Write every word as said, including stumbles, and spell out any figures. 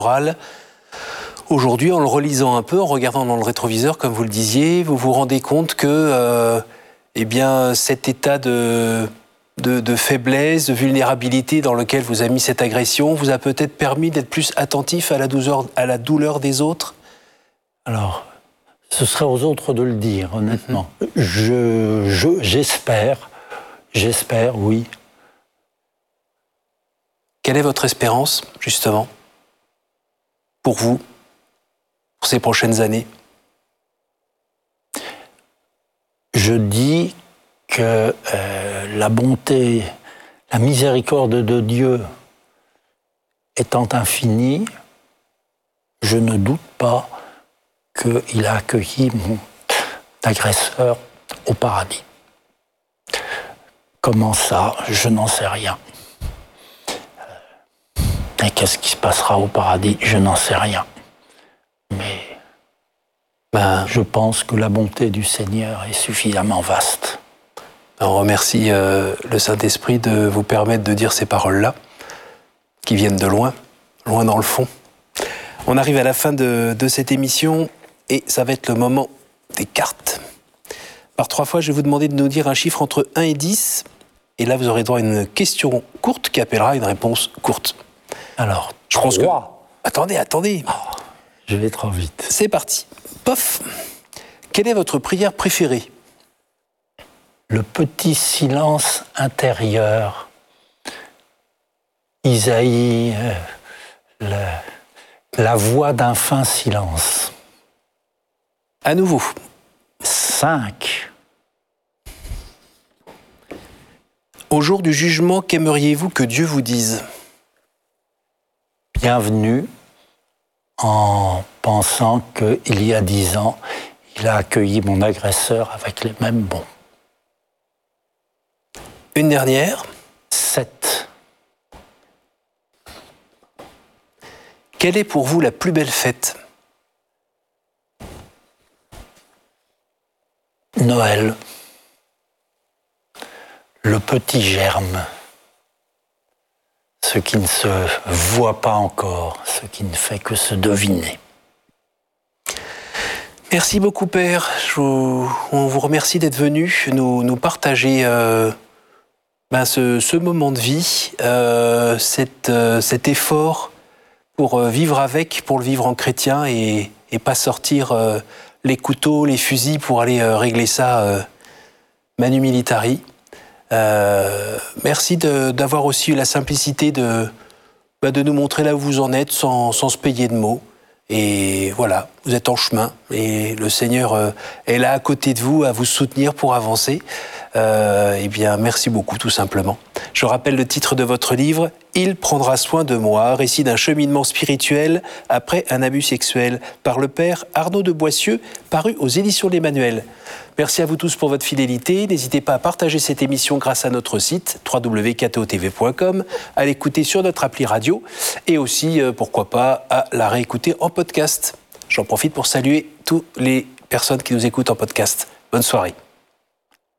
morale. Aujourd'hui, en le relisant un peu, en regardant dans le rétroviseur, comme vous le disiez, vous vous rendez compte que euh, eh bien, cet état de, de, de faiblesse, de vulnérabilité dans lequel vous a mis cette agression vous a peut-être permis d'être plus attentif à la douleur, à la douleur des autres ? Alors, ce serait aux autres de le dire, honnêtement. Mm-hmm. Je, je, j'espère, j'espère, oui. Quelle est votre espérance, justement, pour vous ? Pour ces prochaines années? Je dis que euh, la bonté, la miséricorde de Dieu étant infinie, je ne doute pas qu'il a accueilli mon agresseur au paradis. Comment ça? Je n'en sais rien. Et qu'est-ce qui se passera au paradis? Je n'en sais rien. Mais ben, je pense que la bonté du Seigneur est suffisamment vaste. On remercie euh, le Saint-Esprit de vous permettre de dire ces paroles-là, qui viennent de loin, loin dans le fond. On arrive à la fin de, de cette émission et ça va être le moment des cartes. Par trois fois, je vais vous demander de nous dire un chiffre entre un et dix. Et là, vous aurez droit à une question courte qui appellera une réponse courte. Alors, je pense que... Attendez, attendez. Oh. Je vais trop vite. C'est parti. Pof. Quelle est votre prière préférée? Le petit silence intérieur. Isaïe, euh, la, la voix d'un fin silence. À nouveau. Cinq. Au jour du jugement, qu'aimeriez-vous que Dieu vous dise? Bienvenue. En pensant qu'il y a dix ans, il a accueilli mon agresseur avec les mêmes bons. Une dernière. Sept. Quelle est pour vous la plus belle fête? Noël. Le petit germe. Ce qui ne se voit pas encore, ce qui ne fait que se deviner. Merci beaucoup, Père. Je vous, on vous remercie d'être venu nous, nous partager euh, ben ce, ce moment de vie, euh, cette, euh, cet effort pour euh, vivre avec, pour le vivre en chrétien et, et pas sortir euh, les couteaux, les fusils pour aller euh, régler ça euh, manu militari. Euh, merci de, d'avoir aussi eu la simplicité de, bah de nous montrer là où vous en êtes sans, sans se payer de mots. Et voilà, vous êtes en chemin et le Seigneur euh, est là à côté de vous à vous soutenir pour avancer. Euh, eh bien, merci beaucoup tout simplement. Je rappelle le titre de votre livre, « Il prendra soin de moi », récit d'un cheminement spirituel après un abus sexuel, par le père Arnaud de Boissieu, paru aux éditions de l'Emmanuel. Merci à vous tous pour votre fidélité. N'hésitez pas à partager cette émission grâce à notre site w w w point k t o t v point com, à l'écouter sur notre appli radio et aussi, euh, pourquoi pas, à la réécouter en podcast. J'en profite pour saluer toutes les personnes qui nous écoutent en podcast. Bonne soirée.